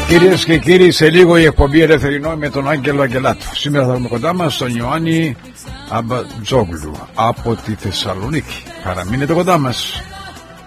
Κυρίες και κύριοι, σε λίγο η εκπομπή Ελευθερινό με τον Άγγελο Αγγελάτο. Σήμερα θα έχουμε κοντά μας τον Ιωάννη Αμπατζόγλου από τη Θεσσαλονίκη. Παραμείνετε κοντά μας.